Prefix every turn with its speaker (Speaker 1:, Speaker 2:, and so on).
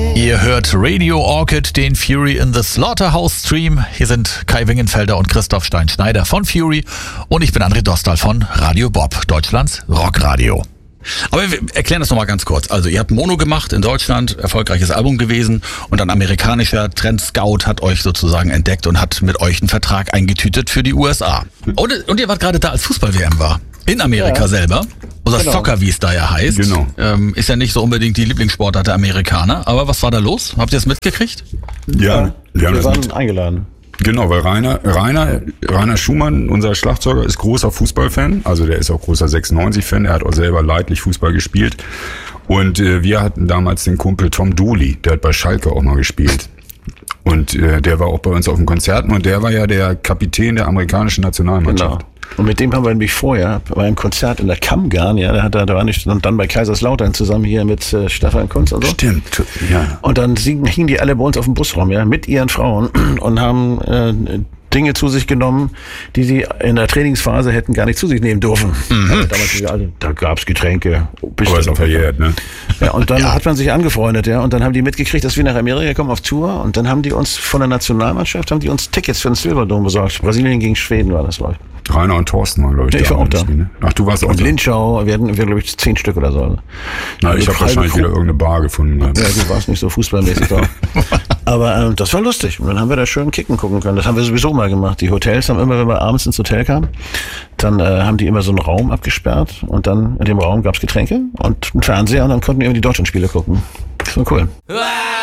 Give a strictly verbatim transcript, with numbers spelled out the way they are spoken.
Speaker 1: Ihr hört Radio Orchid, den Fury in the Slaughterhouse Stream. Hier sind Kai Wingenfelder und Christoph Stein-Schneider von Fury und ich bin André Dostal von Radio Bob, Deutschlands Rockradio. Aber wir erklären das nochmal ganz kurz. Also ihr habt Mono gemacht in Deutschland, erfolgreiches Album gewesen und ein amerikanischer Trend-Scout hat euch sozusagen entdeckt und hat mit euch einen Vertrag eingetütet für die U S A. Und, und ihr wart gerade da, als Fußball-W M war. In Amerika ja. selber. Oder genau. Soccer, wie es da ja heißt.
Speaker 2: Genau.
Speaker 1: Ähm, ist ja nicht so unbedingt die Lieblingssportart der Amerikaner. Aber was war da los? Habt ihr das mitgekriegt?
Speaker 2: Ja,
Speaker 3: ja
Speaker 2: wir, haben
Speaker 3: wir
Speaker 2: das
Speaker 3: waren
Speaker 2: mit.
Speaker 3: eingeladen.
Speaker 2: Genau, weil Rainer, Rainer, Rainer Schumann, unser Schlagzeuger, ist großer Fußballfan. Also der ist auch großer sechsundneunzig-Fan. Er hat auch selber leidlich Fußball gespielt. Und äh, wir hatten damals den Kumpel Tom Dooley, der hat bei Schalke auch mal gespielt. Und äh, der war auch bei uns auf den Konzerten und der war ja der Kapitän der amerikanischen Nationalmannschaft.
Speaker 3: Genau. Und mit dem haben wir nämlich vorher bei einem Konzert in der Kammgarn, ja, da hat er, da war nicht, und dann bei Kaiserslautern zusammen hier mit äh, Stefan Kunz und so.
Speaker 2: Stimmt, ja.
Speaker 3: Und dann hingen die alle bei uns auf dem Bus rum, ja, mit ihren Frauen und haben äh, Dinge zu sich genommen, die sie in der Trainingsphase hätten gar nicht zu sich nehmen dürfen. Mhm. Also damals, also, da gab's Getränke.
Speaker 2: Aber ist auch verjährt, ne?
Speaker 3: Ja, und dann
Speaker 1: ja.
Speaker 3: hat man sich angefreundet, ja, und dann haben die mitgekriegt, dass wir nach Amerika kommen auf Tour und dann haben die uns von der Nationalmannschaft, haben die uns Tickets für den Silverdome besorgt. Brasilien gegen Schweden war das, glaube ich.
Speaker 2: Rainer und Thorsten waren, glaube ich,
Speaker 3: ja, ich war auch da.
Speaker 2: Spiel, ne? Ach, du warst auch
Speaker 3: und
Speaker 2: da.
Speaker 3: Linschau, wir hatten, wir glaube ich, zehn Stück oder so.
Speaker 2: Na, ich habe wahrscheinlich wieder irgendeine Bar gefunden.
Speaker 3: Ja, du warst nicht so fußballmäßig da. Aber ähm, das war lustig. Und dann haben wir da schön kicken gucken können. Das haben wir sowieso mal gemacht. Die Hotels haben immer, wenn wir abends ins Hotel kamen, dann äh, haben die immer so einen Raum abgesperrt und dann in dem Raum gab's Getränke und einen Fernseher und dann konnten wir immer die Deutschlandspiele gucken. Das war cool.